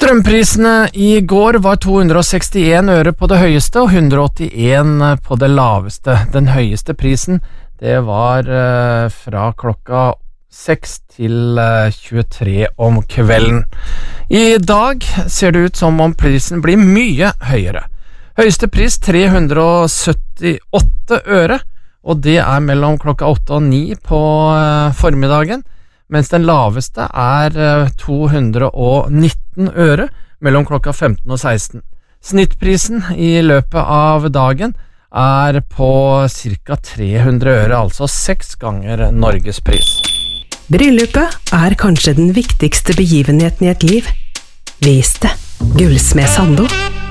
Strømprisene i går var 261 øre på det høyeste og 181 på det laveste. Den høyeste prisen, det var fra klokka 6 til 23 om kvelden. I dag ser det ut som om prisen blir mye høyere. Høyeste pris 378 øre, og det er mellom klokka 8 og 9 på formiddagen, mens den laveste er 219 øre mellom klokka 15 og 16. Snittprisen i løpet av dagen er på ca. 300 øre, altså 6 ganger Norges pris. Bryllupet er kanskje den viktigste begivenheten i et liv. Vis det. Gullsmed Sando.